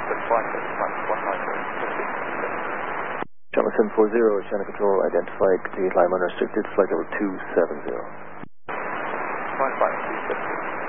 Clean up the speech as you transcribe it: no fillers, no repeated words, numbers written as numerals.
Channel 740, Channel Control identified, continued climb unrestricted, flight level 270.